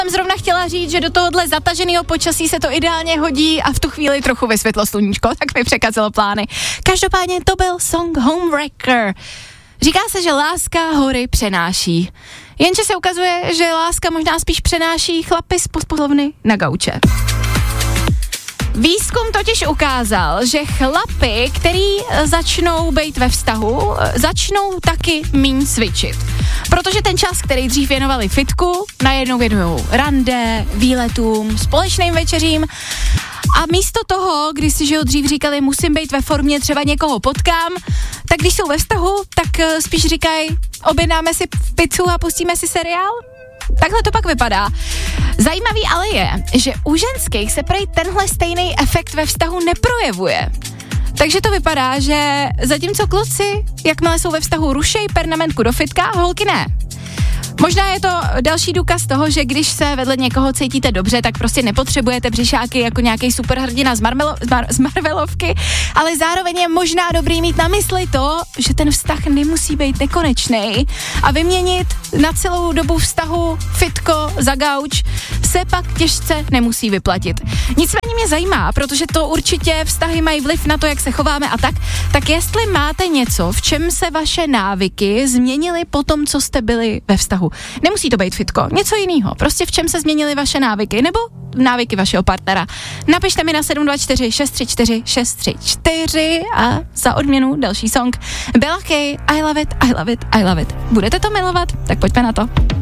jsem zrovna chtěla říct, že do tohohle zataženého počasí se to ideálně hodí a v tu chvíli trochu vysvětlo sluníčko, tak mi překazilo plány. Každopádně to byl song Homewrecker. Říká se, že láska hory přenáší. Jenže se ukazuje, že láska možná spíš přenáší chlapy z posilovny na gauče. Výzkum totiž ukázal, že chlapi, který začnou být ve vztahu, začnou taky míň cvičit. Protože ten čas, který dřív věnovali fitku, najednou věnujou rande, výletům, společným večeřím. A místo toho, když si dřív říkali, musím být ve formě, třeba někoho potkám, tak když jsou ve vztahu, tak spíš říkají, objednáme si pizzu a pustíme si seriál? Takhle to pak vypadá. Zajímavý ale je, že u ženských se prej tenhle stejný efekt ve vztahu neprojevuje. Takže to vypadá, že zatímco kluci, jakmile jsou ve vztahu, rušej pernamentku do fitka, holky ne. Možná je to další důkaz toho, že když se vedle někoho cítíte dobře, tak prostě nepotřebujete břišáky jako nějaký superhrdina z Marvelovky, ale zároveň je možná dobrý mít na mysli to, že ten vztah nemusí být nekonečný a vyměnit na celou dobu vztahu fitko za gauč se pak těžce nemusí vyplatit. Nicméně mě zajímá, protože to určitě vztahy mají vliv na to, jak se chováme a tak jestli máte něco, v čem se vaše návyky změnily po tom, co jste byli ve vztahu. Nemusí to být fitko, něco jiného. Prostě v čem se změnily vaše návyky, nebo návyky vašeho partnera. Napište mi na 724 634 634 a za odměnu další song Bella K, I love it, I love it, I love it. Budete to milovat? Tak pojďme na to.